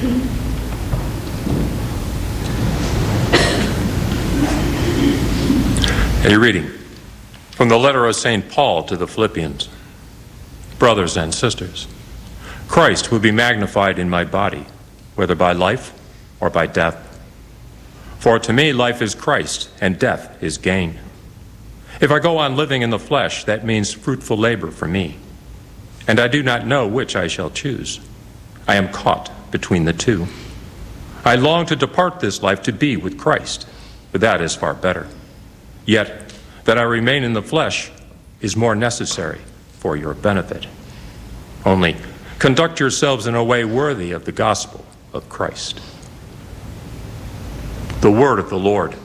A reading from the letter of St. Paul to the Philippians. Brothers and sisters, Christ will be magnified in my body, whether by life or by death. For to me life is Christ, and death is gain. If I go on living in the flesh, that means fruitful labor for me, and I do not know which I shall choose. I am caught between the two. I long to depart this life to be with Christ, but that is far better. Yet that I remain in the flesh is more necessary for your benefit. Only conduct yourselves in a way worthy of the gospel of Christ. The word of the Lord.